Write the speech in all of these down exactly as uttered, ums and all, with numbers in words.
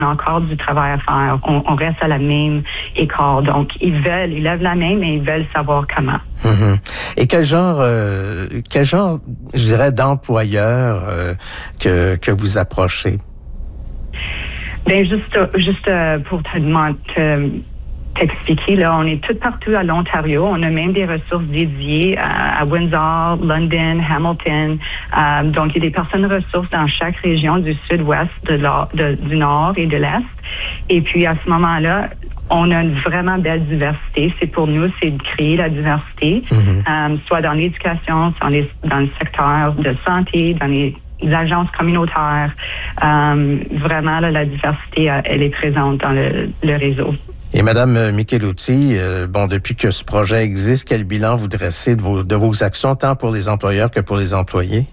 a encore du travail à faire. On, on reste à la même école. Donc, ils veulent, ils lèvent la main, mais ils veulent savoir comment. Mm-hmm. Et quel genre, euh, quel genre, je dirais, d'employeur euh, que, que vous approchez? Ben juste, juste euh, pour te demander, t'expliquer, là, on est tout partout à l'Ontario. On a même des ressources dédiées à, à Windsor, London, Hamilton. Euh, donc, il y a des personnes ressources dans chaque région du sud-ouest, de de, du nord et de l'est. Et puis, à ce moment-là, on a une vraiment belle diversité. C'est pour nous, c'est de créer la diversité, mm-hmm. euh, soit dans l'éducation, soit dans, les, dans le secteur de santé, dans les les agences communautaires. Euh, vraiment, là, la diversité, elle est présente dans le, le réseau. Et Madame Michelutti, euh, bon, depuis que ce projet existe, quel bilan vous dressez de vos, de vos actions, tant pour les employeurs que pour les employés?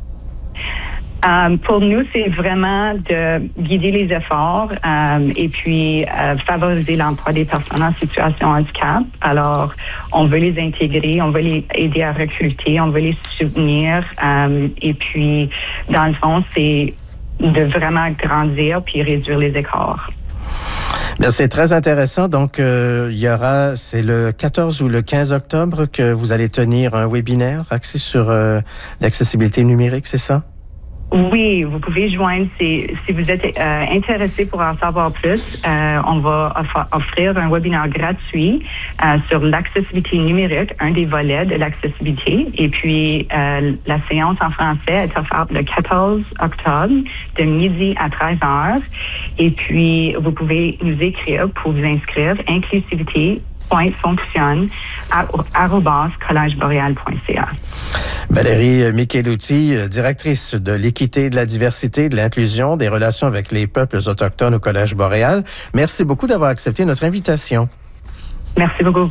Euh, pour nous, c'est vraiment de guider les efforts euh, et puis euh, favoriser l'emploi des personnes en situation de handicap. Alors, on veut les intégrer, on veut les aider à recruter, on veut les soutenir. Euh, et puis, dans le fond, c'est de vraiment grandir puis réduire les écarts. Bien, c'est très intéressant. Donc, euh, il y aura, c'est le quatorze ou le quinze octobre que vous allez tenir un webinaire axé sur euh, l'accessibilité numérique, c'est ça? Oui, vous pouvez joindre. Si, si vous êtes euh, intéressé pour en savoir plus, euh, on va off- offrir un webinaire gratuit euh, sur l'accessibilité numérique, un des volets de l'accessibilité. Et puis, euh, la séance en français est offerte le quatorze octobre de midi à treize heures. Et puis, vous pouvez nous écrire pour vous inscrire, inclusivité. Fonctionne arobase collège boréal point c a. Valérie Michelutti, directrice de l'équité, de la diversité, de l'inclusion, des relations avec les peuples autochtones au Collège Boréal. Merci beaucoup d'avoir accepté notre invitation. Merci beaucoup.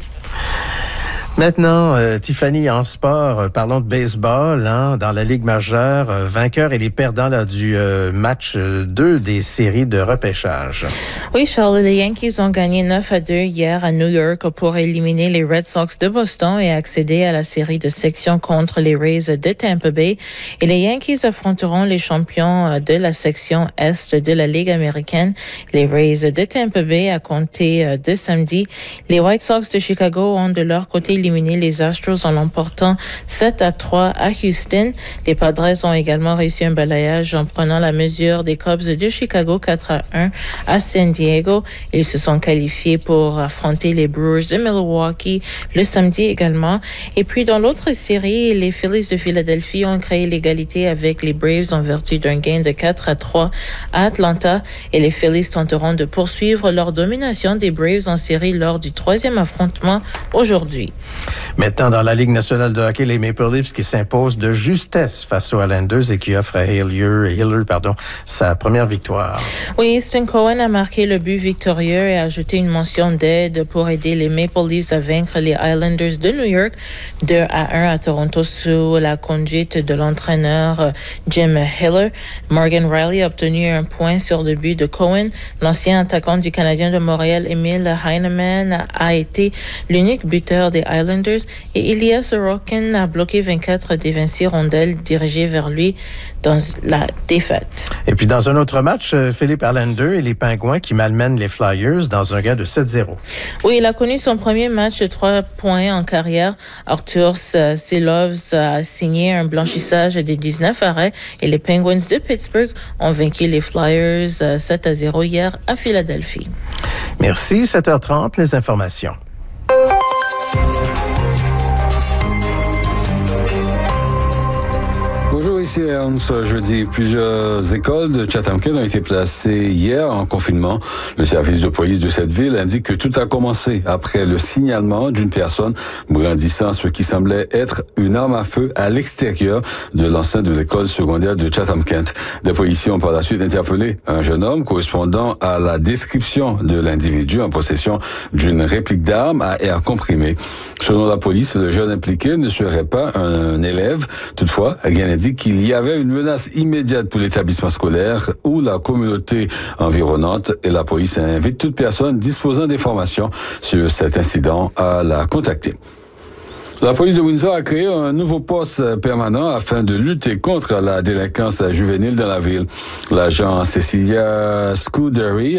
Maintenant, euh, Tiffany, en sport, euh, parlons de baseball, hein, dans la Ligue majeure, euh, vainqueurs et les perdants là, du euh, match deux des séries de repêchage. Oui, Charles, les Yankees ont gagné neuf à deux hier à New York pour éliminer les Red Sox de Boston et accéder à la série de section contre les Rays de Tampa Bay. Et les Yankees affronteront les champions de la section Est de la Ligue américaine, les Rays de Tampa Bay, à compter de samedi. Les White Sox de Chicago ont de leur côté éliminé les Astros en l'emportant sept à trois à Houston. Les Padres ont également réussi un balayage en prenant la mesure des Cubs de Chicago quatre à un à San Diego. Ils se sont qualifiés pour affronter les Brewers de Milwaukee le samedi également. Et puis dans l'autre série, les Phillies de Philadelphie ont créé l'égalité avec les Braves en vertu d'un gain de quatre à trois à Atlanta. Et les Phillies tenteront de poursuivre leur domination des Braves en série lors du troisième affrontement aujourd'hui. Maintenant, dans la Ligue nationale de hockey, les Maple Leafs qui s'imposent de justesse face aux Islanders et qui offrent à Hiller, Hiller pardon, sa première victoire. Oui, Easton Cohen a marqué le but victorieux et a ajouté une mention d'aide pour aider les Maple Leafs à vaincre les Islanders de New York deux à un à Toronto sous la conduite de l'entraîneur Jim Hiller. Morgan Riley a obtenu un point sur le but de Cohen. L'ancien attaquant du Canadien de Montréal, Emil Heinemann, a été l'unique buteur des Islanders. Et Ilya Sorokin a bloqué vingt-quatre des vingt-six rondelles dirigées vers lui dans la défaite. Et puis dans un autre match, Philippe Arlander et les Pingouins qui malmènent les Flyers dans un gain de sept zéro. Oui, il a connu son premier match de trois points en carrière. Arthur Silovs a signé un blanchissage de dix-neuf arrêts et les Penguins de Pittsburgh ont vaincu les Flyers sept à zéro hier à Philadelphie. Merci. sept heures trente, les informations. Bonjour, ici Ernst. Jeudi, plusieurs écoles de Chatham-Kent ont été placées hier en confinement. Le service de police de cette ville indique que tout a commencé après le signalement d'une personne brandissant ce qui semblait être une arme à feu à l'extérieur de l'enceinte de l'école secondaire de Chatham-Kent. Des policiers ont par la suite interpellé un jeune homme correspondant à la description de l'individu en possession d'une réplique d'arme à air comprimé. Selon la police, le jeune impliqué ne serait pas un élève. Toutefois, rien indique qu'il y avait une menace immédiate pour l'établissement scolaire ou la communauté environnante et la police invite toute personne disposant d'informations sur cet incident à la contacter. La police de Windsor a créé un nouveau poste permanent afin de lutter contre la délinquance juvénile dans la ville. L'agent Cecilia Scudery